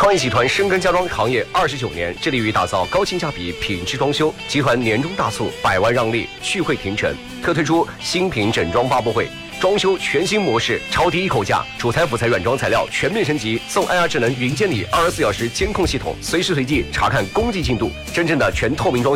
创意集团深耕家装行业29年，致力于打造高性价比品质装修。集团年终大促，100万让利，续会停权，特推出新品整装发布会。装修全新模式，超低一口价，主材辅材软装材料全面升级，送 IR 智能云监理24小时监控系统，随时随地查看工地进度，真正的全透明装修。